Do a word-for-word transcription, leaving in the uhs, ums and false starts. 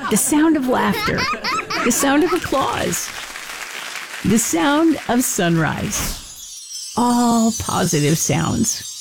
the sound of laughter, the sound of applause, the sound of sunrise. All positive sounds.